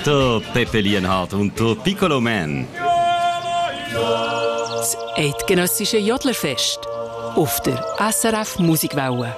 Der Pepe Lienhardt und der Piccolo Man. Das eidgenössische Jodlerfest auf der SRF Musikwelle.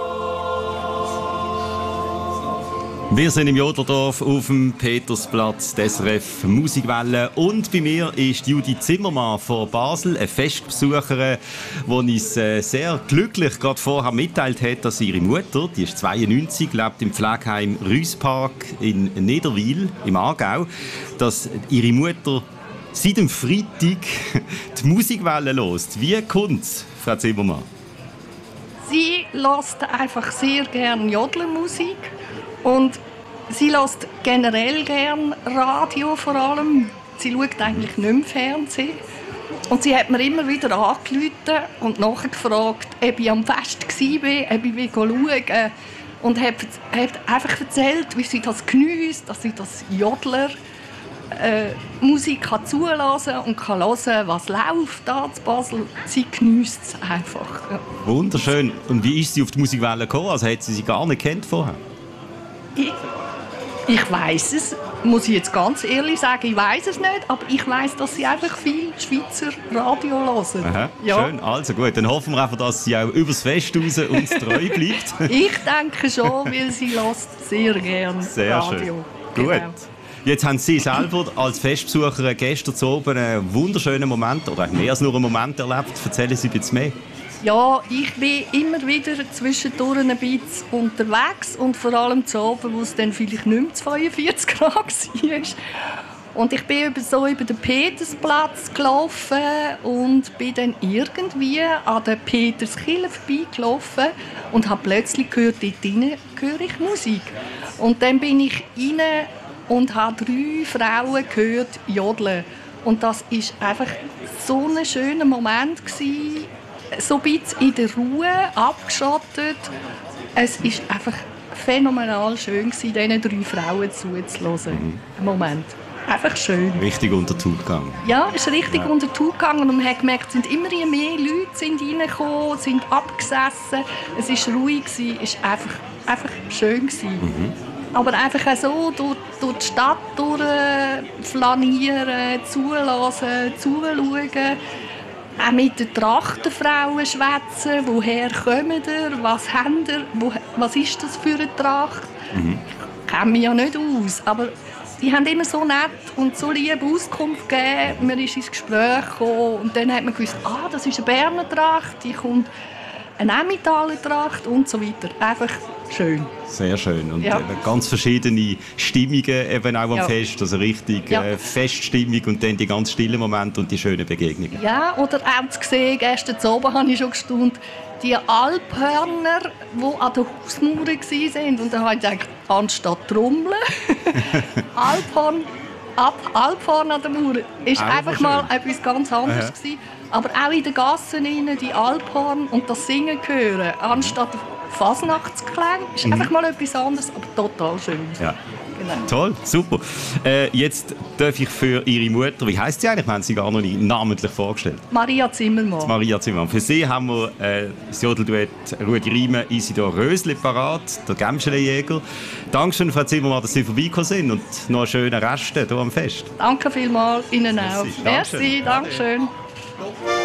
Wir sind im Jodlerdorf auf dem Petersplatz des SRF Musikwelle und bei mir ist Judith Zimmermann von Basel, eine Festbesucherin, die uns sehr glücklich gerade vorher mitteilt hat, dass ihre Mutter, die ist 92, lebt im Pflegeheim Rüspark in Niederwil im Aargau, dass ihre Mutter seit dem Freitag die Musikwelle hört. Wie kommt's, Frau Zimmermann? Sie hört einfach sehr gerne Jodlermusik und sie hört generell gerne Radio vor allem. Sie schaut eigentlich nicht mehr Fernsehen. Und sie hat mir immer wieder angerufen und nachgefragt, ob ich am Fest war, ob ich schauen will. Und hat einfach erzählt, wie sie das geniesst, dass sie das Jodler Musik kann zulassen und kann hören, was läuft da in Basel. Sie geniesst es einfach. Ja. Wunderschön. Und wie ist sie auf die Musikwelle gekommen? Also hat sie gar nicht kennt vorher? Ich weiss es, muss ich jetzt ganz ehrlich sagen, ich weiss es nicht, aber ich weiss, dass sie einfach viel Schweizer Radio hören. Aha, ja. Schön, also gut, dann hoffen wir einfach, dass sie auch übers Fest raus uns treu bleibt. Ich denke schon, weil sie hört sehr gerne Sehr Radio. schön. Genau. Gut. Jetzt haben Sie selber als Festbesucher gestern zu oben einen wunderschönen Moment, oder mehr als nur einen Moment erlebt. Erzählen Sie ein bisschen mehr. Ja, ich bin immer wieder zwischendurch ein bisschen unterwegs und vor allem zu oben, wo es dann vielleicht nicht mehr 42 Grad war. Und ich bin über den Petersplatz gelaufen und bin dann irgendwie an der Peterskirche vorbeigelaufen und habe plötzlich gehört, dort drinnen höre ich Musik. Und dann bin ich rein und habe 3 Frauen gehört jodeln. Und das war einfach so ein schöner Moment gewesen. So ein bisschen in der Ruhe, abgeschottet. Es war einfach phänomenal schön, diesen 3 Frauen zuzuhören. Moment. Einfach schön. Richtig unter die Haut gegangen. Ja, es ist richtig unter die Haut gegangen und man hat gemerkt, es sind immer mehr Leute sind reingekommen, sind abgesessen. Es war ruhig, es war einfach schön. Aber einfach auch so durch die Stadt flanieren, zulassen, zuschauen. Auch mit den Trachtenfrauen schwätzen. Woher kommt ihr? Was habt ihr? Was ist das für eine Tracht? Ich kenne mich ja nicht aus. Aber die haben immer so nett und so lieb Auskunft gegeben. Man ist ins Gespräch gekommen und dann hat man gewusst, das ist eine Berner Tracht, die kommt eine Emmentaler Tracht und so weiter. Einfach schön. Sehr schön. Und ja. Ganz verschiedene Stimmungen eben auch am Fest. Also richtig Feststimmung und dann die ganz stillen Momente und die schönen Begegnungen. Ja, oder auch zu sehen, gestern zu oben habe ich schon gestaunt, die Alphörner, die an der Hausmauer waren. Und dann habe ich gedacht, anstatt Trommeln, Alphorn an der Mauer, ist einfach mal etwas ganz anderes gewesen. Aber auch in den Gassen die Alphorn und das Singen hören, anstatt Fasnachtsklang, ist einfach mal etwas anderes, aber total schön. Ja. Genau. Toll, super. Jetzt darf ich für Ihre Mutter, wie heisst sie eigentlich? Wir haben sie gar noch nicht namentlich vorgestellt. Maria Zimmermann. Maria Zimmermann. Für sie haben wir das Jodelduett Rudi Riemen, Isidor Rösli parat, der Gämschele-Jäger. Dankeschön, Frau Zimmermann, dass Sie vorbeigekommen sind und noch einen schönen Rest hier am Fest. Danke vielmals, Ihnen auch. Merci, Dankeschön.